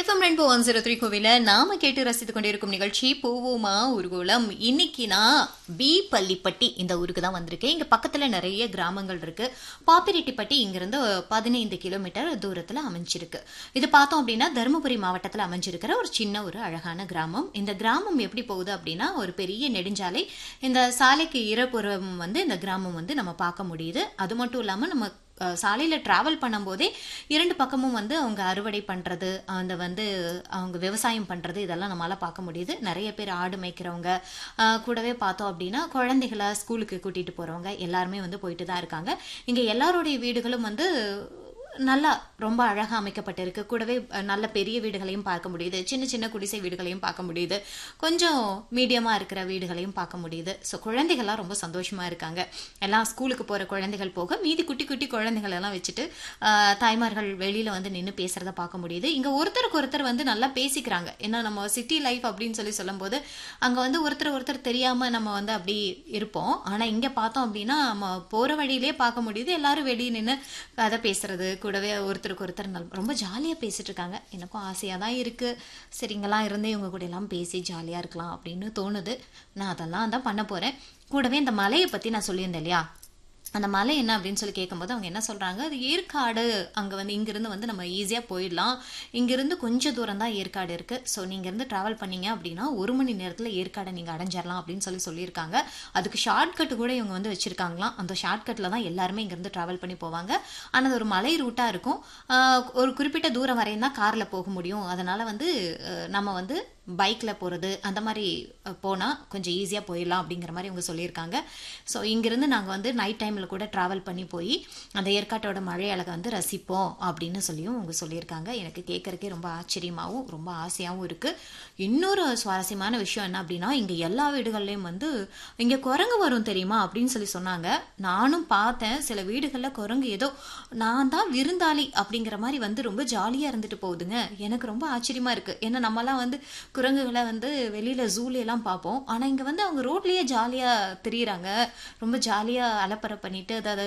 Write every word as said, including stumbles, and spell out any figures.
FM rainbow one zero three கோவில நாம கேட்டு ரசித்துக் கொண்டிருக்கும் நிகழ்ச்சி பூவோமா ஊர்கோலம். இன்னைக்கு நான் பி பள்ளிப்பட்டி இந்த ஊருக்கு தான் வந்திருக்கேன். இங்க பக்கத்துல நிறைய கிராமங்கள் இருக்கு. பாப்பிரெட்டிப்பட்டி இங்கிருந்து பதினைந்து கிலோமீட்டர் தூரத்துல அமைஞ்சிருக்கு. இது பார்த்தோம் அப்படின்னா தருமபுரி மாவட்டத்துல அமைஞ்சிருக்கிற ஒரு சின்ன ஒரு அழகான கிராமம். இந்த கிராமம் எப்படி போகுது அப்படின்னா ஒரு பெரிய நெடுஞ்சாலை. இந்த சாலைக்கு இருபுறம் வந்து இந்த கிராமம் வந்து நம்ம பார்க்க முடியுது. அது மட்டும் இல்லாம நம்ம சாலையில டிராவல் பண்ணும்போதே இரண்டு பக்கமும் வந்து அவங்க அறுவடை பண்றது, அந்த வந்து அவங்க விவசாயம் பண்றது, இதெல்லாம் நம்மளால பார்க்க முடியுது. நிறைய பேர் ஆடு மேய்க்கிறவங்க, கூடவே பார்த்தோம் அப்படின்னா குழந்தைகளை ஸ்கூலுக்கு கூட்டிட்டு போறவங்க எல்லாருமே வந்து போயிட்டு தான் இருக்காங்க. இங்க எல்லாருடைய வீடுகளும் வந்து நல்லா ரொம்ப அழகா அமைக்கப்பட்டிருக்கு. கூடவே நல்ல பெரிய வீடுகளையும் பார்க்க முடியுது, சின்ன சின்ன குடிசை வீடுகளையும் பார்க்க முடியுது, கொஞ்சம் மீடியமா இருக்கிற வீடுகளையும் பார்க்க முடியுது. ஸோ குழந்தைகள்லாம் ரொம்ப சந்தோஷமா இருக்காங்க. எல்லாம் ஸ்கூலுக்கு போற குழந்தைகள் போக மீதி குட்டி குட்டி குழந்தைகள் எல்லாம் வச்சுட்டு தாய்மார்கள் வெளியில வந்து நின்று பேசுறத பார்க்க முடியுது. இங்க ஒருத்தருக்கு ஒருத்தர் வந்து நல்லா பேசிக்கிறாங்க. ஏன்னா நம்ம சிட்டி லைஃப் அப்படின்னு சொல்லி சொல்லும் போது அங்க வந்து ஒருத்தர் ஒருத்தர் தெரியாம நம்ம வந்து அப்படி இருப்போம். ஆனா இங்க பார்த்தோம் அப்படின்னா நம்ம போற வழியிலே பார்க்க முடியுது, எல்லாரும் வெளியே நின்று கதை பேசுறது, கூடவே ஒருத்தருக்கு ஒருத்தர் ரொம்ப ஜாலியா பேசிட்டு இருக்காங்க. எனக்கும் ஆசையா தான் இருக்கு, சரி இங்கெல்லாம் இருந்தே இவங்க கூட எல்லாம் பேசி ஜாலியா இருக்கலாம் அப்படின்னு தோணுது. நான் அதெல்லாம் தான் பண்ண போறேன். கூடவே இந்த மலையை பத்தி நான் சொல்லியிருந்தேன் இல்லையா, அந்த மலை என்ன அப்படின்னு சொல்லி கேட்கும்போது அவங்க என்ன சொல்றாங்க, அது ஏற்காடு. அங்க வந்து இங்கிருந்து வந்து நம்ம ஈஸியா போயிடலாம், இங்கிருந்து கொஞ்சம் தூரம் தான் ஏற்காடு இருக்கு. ஸோ நீங்க இருந்து டிராவல் பண்ணீங்க அப்படின்னா ஒரு மணி நேரத்துல ஏற்காடை நீங்க அடைஞ்சிடலாம் அப்படின்னு சொல்லி சொல்லியிருக்காங்க. அதுக்கு ஷார்ட்கட் கூட இவங்க வந்து வச்சிருக்காங்களாம். அந்த ஷார்ட்கட்ல தான் எல்லாருமே இங்கிருந்து டிராவல் பண்ணி போவாங்க. ஆனா அது ஒரு மலை ரூட்டா இருக்கும். ஒரு குறிப்பிட்ட தூரம் வரையும் தான் கார்ல போக முடியும். அதனால வந்து நம்ம வந்து பைக்ல போறது அந்த மாதிரி போனா கொஞ்சம் ஈஸியா போயிடலாம் அப்படிங்கிற மாதிரி இவங்க சொல்லியிருக்காங்க. ஸோ இங்கிருந்து நாங்கள் வந்து நைட் டைம்ல கூட டிராவல் பண்ணி போய் அந்த ஏற்காட்டோட மழை அழகை வந்து ரசிப்போம் அப்படின்னு சொல்லியும் அவங்க சொல்லியிருக்காங்க. எனக்கு கேட்கறக்கே ரொம்ப ஆச்சரியமாகவும் ரொம்ப ஆசையாகவும் இருக்கு. இன்னொரு சுவாரஸ்யமான விஷயம் என்ன அப்படின்னா, இங்க எல்லா வீடுகள்லயும் வந்து இங்க குரங்கு வரும் தெரியுமா அப்படின்னு சொல்லி சொன்னாங்க. நானும் பார்த்தேன், சில வீடுகள்ல குரங்கு ஏதோ நான் தான் விருந்தாளி அப்படிங்கிற மாதிரி வந்து ரொம்ப ஜாலியா இருந்துட்டு போகுதுங்க. எனக்கு ரொம்ப ஆச்சரியமா இருக்கு. ஏன்னா நம்மலாம் வந்து குரங்குகளை வந்து வெளியில ஜூல எல்லாம் பார்ப்போம். ஆனா இங்க வந்து அவங்க ரோட்லயே ஜாலியா திரியிறாங்க, ரொம்ப ஜாலியா அலப்பறை பண்ணிட்டு அதை